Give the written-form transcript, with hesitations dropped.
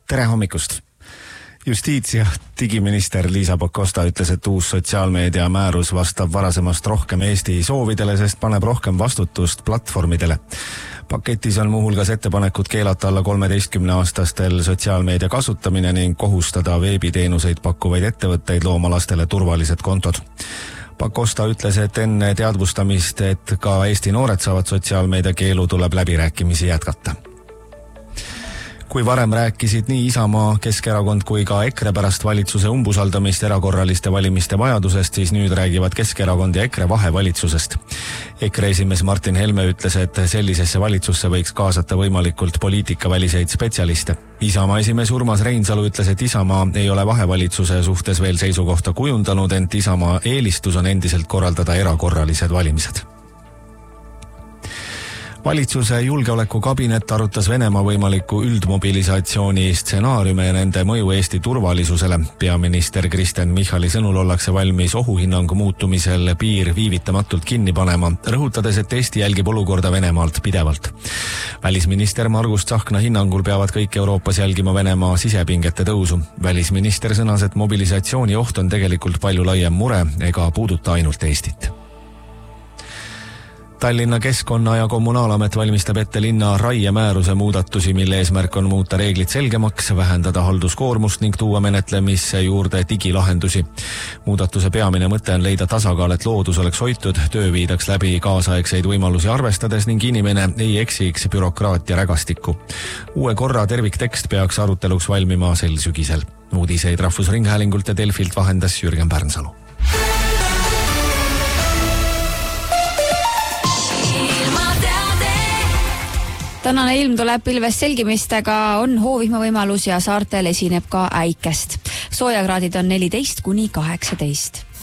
Tere hommikust! Justiits- ja digiminister Liisa Pakosta ütles, et uus sotsiaalmeedia määrus vastab varasemast rohkem Eesti soovidele, sest paneb rohkem vastutust platvormidele. Paketis on muuhulgas ettepanekud keelata alla 13-aastastel sotsiaalmeedia kasutamine ning kohustada veebiteenuseid pakkuvaid ettevõtteid looma lastele turvalised kontod. Pakosta ütles, et enne teadvustamist, et ka Eesti noored saavad sotsiaalmeedia keelu, tuleb läbirääkimisi jätkata. Kui varem rääkisid nii Isamaa, Keskerakond kui ka EKRE pärast valitsuse umbusaldamist erakorraliste valimiste vajadusest, siis nüüd räägivad Keskerakond ja EKRE vahevalitsusest. EKRE esimees Martin Helme ütles, et sellisesse valitsusse võiks kaasata võimalikult poliitikaväliseid spetsialiste. Isamaa esimees Urmas Reinsalu ütles, et Isamaa ei ole vahevalitsuse suhtes veel seisukohta kujundanud, ent Isamaa eelistus on endiselt korraldada erakorralised valimised. Valitsuse julgeolekukabinet arutas Venemaa võimaliku üldmobilisatsiooni stsenaariume ja nende mõju Eesti turvalisusele. Peaminister Kristen Michali sõnul ollakse valmis ohuhinnangu muutumisel piir viivitamatult kinni panema, rõhutades, et Eesti jälgib olukorda Venemaalt pidevalt. Välisminister Margus Tsahkna hinnangul peavad kõik Euroopas jälgima Venemaa sisepingete tõusu. Välisminister sõnas, et mobilisatsiooni oht on tegelikult palju laiem mure ega puuduta ainult Eestit. Tallinna Keskkonna- ja Kommunaalamet valmistab ette linna raiemääruse muudatusi, mille eesmärk on muuta reeglid selgemaks, vähendada halduskoormust ning tuua menetlemisse juurde digilahendusi. Muudatuse peamine mõte on leida tasakaal, et loodus oleks hoitud, töö viidaks läbi kaasaegseid võimalusi arvestades ning inimene ei eksiks bürokraatia rägastikku. Uue korra terviktekst peaks aruteluks valmima sel sügisel. Uudiseid Rahvusringhäälingult ja Delfilt vahendas Jürgen Pärnsalu. Tänane ilm tuleb pilvest selgimistega, on hoovihma võimalus ja saartel esineb ka äikest. Soojakraadid on 14 kuni 18.